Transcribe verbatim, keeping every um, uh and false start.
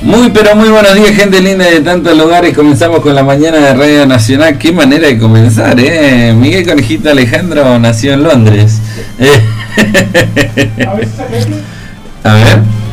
Muy pero muy buenos días, gente linda de tantos lugares. Comenzamos con la mañana de Radio Nacional. Qué manera de comenzar, eh. Miguel Conejito Alejandro nació en Londres. Eh. A ver.